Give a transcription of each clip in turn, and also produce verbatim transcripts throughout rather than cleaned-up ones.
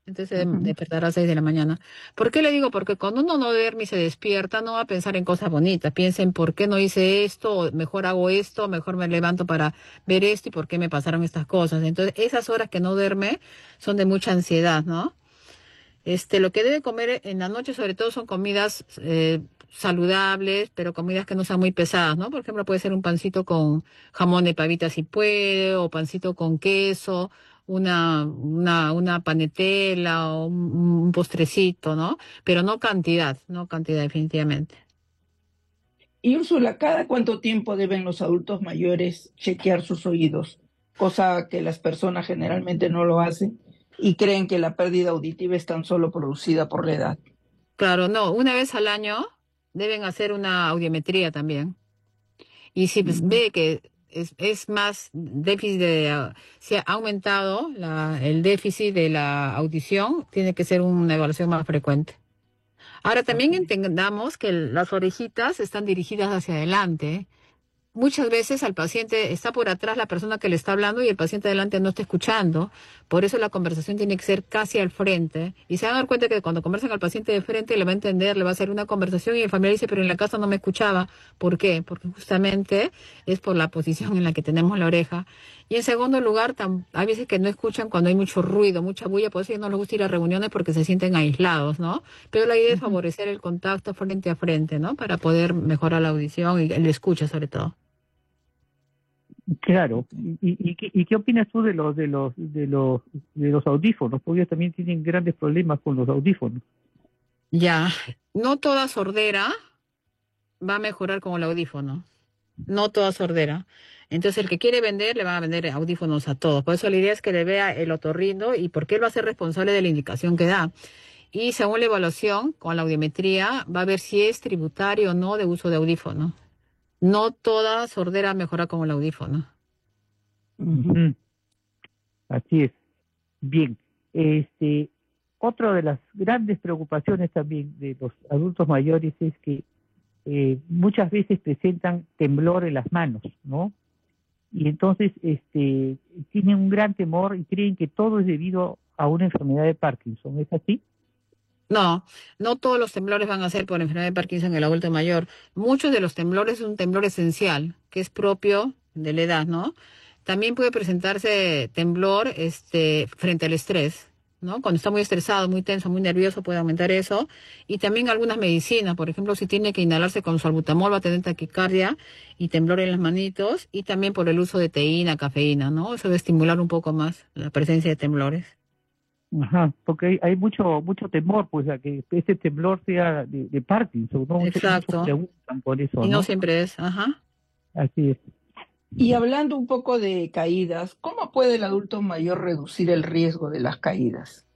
Entonces se Ujú. despertará a seis de la mañana. ¿Por qué le digo? Porque cuando uno no duerme y se despierta, no va a pensar en cosas bonitas. Piensa en por qué no hice esto, o mejor hago esto, mejor me levanto para ver esto y por qué me pasaron estas cosas. Entonces, esas horas que no duerme son de mucha ansiedad, ¿no? Este, lo que debe comer en la noche sobre todo son comidas eh, saludables, pero comidas que no sean muy pesadas, ¿no? Por ejemplo, puede ser un pancito con jamón de pavita si puede, o pancito con queso, una, una, una panetela o un, un postrecito, ¿no? Pero no cantidad, no cantidad definitivamente. Y Úrsula, ¿cada cuánto tiempo deben los adultos mayores chequear sus oídos? Cosa que las personas generalmente no lo hacen y creen que la pérdida auditiva es tan solo producida por la edad. Claro, no, una vez al año deben hacer una audiometría también. Y si pues, Mm. ve que es, es más déficit de, ah, si ha aumentado la, el déficit de la audición, tiene que ser una evaluación más frecuente. Ahora también Ajá. entendamos que las orejitas están dirigidas hacia adelante. Muchas veces al paciente está por atrás la persona que le está hablando y el paciente adelante no está escuchando. Por eso la conversación tiene que ser casi al frente. Y se van a dar cuenta que cuando conversan al paciente de frente le va a entender, le va a hacer una conversación y el familiar dice, pero en la casa no me escuchaba. ¿Por qué? Porque justamente es por la posición en la que tenemos la oreja. Y en segundo lugar, tam- hay veces que no escuchan cuando hay mucho ruido, mucha bulla, por eso ya no les gusta ir a reuniones porque se sienten aislados, ¿no? Pero la idea es Ujú. favorecer el contacto frente a frente, ¿no? Para poder mejorar la audición y el escucha sobre todo. Claro. ¿Y, y, qué, y qué opinas tú de los de los de los de los audífonos? Porque ellos también tienen grandes problemas con los audífonos. Ya, no toda sordera va a mejorar con el audífono, no toda sordera. Entonces, el que quiere vender, le va a vender audífonos a todos. Por eso la idea es que le vea el otorrino y porque él va a ser responsable de la indicación que da. Y según la evaluación, con la audiometría, va a ver si es tributario o no de uso de audífono. No toda sordera mejora con el audífono. Ujú. Ujú. Así es. Bien. Este, otra de las grandes preocupaciones también de los adultos mayores es que eh, muchas veces presentan temblor en las manos, ¿no? Y entonces este, tienen un gran temor y creen que todo es debido a una enfermedad de Parkinson. ¿Es así? No, no todos los temblores van a ser por enfermedad de Parkinson en el adulto mayor. Muchos de los temblores es un temblor esencial, que es propio de la edad, ¿no? También puede presentarse temblor, este, frente al estrés, ¿no? Cuando está muy estresado, muy tenso, muy nervioso, puede aumentar eso. Y también algunas medicinas, por ejemplo, si tiene que inhalarse con salbutamol, va a tener taquicardia y temblor en las manitos. Y también por el uso de teína, cafeína, ¿no? Eso va a estimular un poco más la presencia de temblores. Ajá, porque hay, hay mucho mucho temor, pues, a que ese temblor sea de, de Parkinson, ¿no? Muchos, muchos Exacto. preguntan por eso, Y no ¿no? siempre es, ajá. Así es. Y hablando un poco de caídas, ¿cómo puede el adulto mayor reducir el riesgo de las caídas?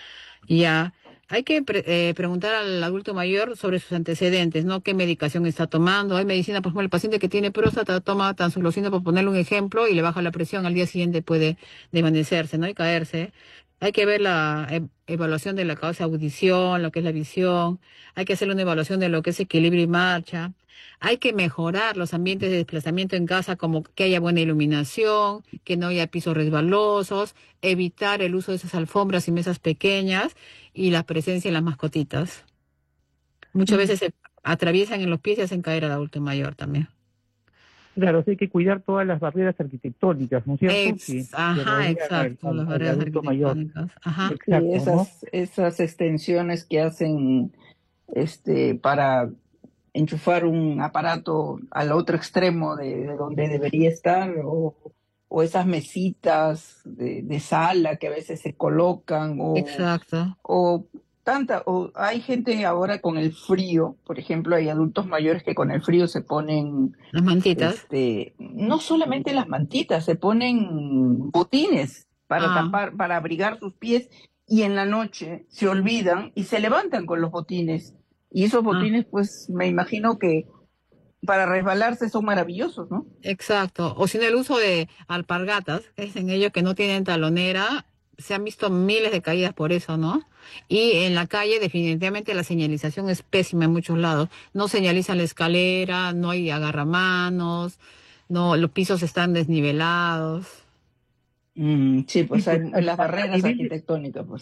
Ya, hay que pre- eh, preguntar al adulto mayor sobre sus antecedentes, ¿no? ¿Qué medicación está tomando? Hay medicina, por ejemplo, el paciente que tiene próstata toma tansulosina, por ponerle un ejemplo, y le baja la presión, al día siguiente puede desvanecerse, ¿no? Y caerse. Hay que ver la e- evaluación de la causa audición, lo que es la visión. Hay que hacer una evaluación de lo que es equilibrio y marcha. Hay que mejorar los ambientes de desplazamiento en casa, como que haya buena iluminación, que no haya pisos resbalosos, evitar el uso de esas alfombras y mesas pequeñas y la presencia de las mascotitas. Muchas Mm. veces se atraviesan en los pies y hacen caer al adulto mayor también. Claro, sí hay que cuidar todas las barreras arquitectónicas, ¿no es cierto? Que, Ex, que ajá, rodean al, exacto, al, las al barreras adulto mayor. arquitectónicas. Ajá, Sí, Exacto, ¿no? esas, esas extensiones que hacen este, para enchufar un aparato al otro extremo de, de donde debería estar, o, o esas mesitas de, de sala que a veces se colocan, o, exacto. o tanta, o hay gente ahora con el frío, por ejemplo, hay adultos mayores que con el frío se ponen, Las mantitas. este, no solamente las mantitas, se ponen botines para Ah, tapar, para abrigar sus pies, y en la noche se olvidan y se levantan con los botines. Y esos ah, botines, pues me imagino que para resbalarse son maravillosos, ¿no? exacto. O sin el uso de alpargatas, que dicen ellos que no tienen talonera, se han visto miles de caídas por eso, ¿no? Y en la calle definitivamente la señalización es pésima en muchos lados. No señalizan la escalera, no hay agarramanos, no, los pisos están desnivelados. Mm, sí, Sí, pues hay pues a, las a- a barreras nivel de, arquitectónicas, pues.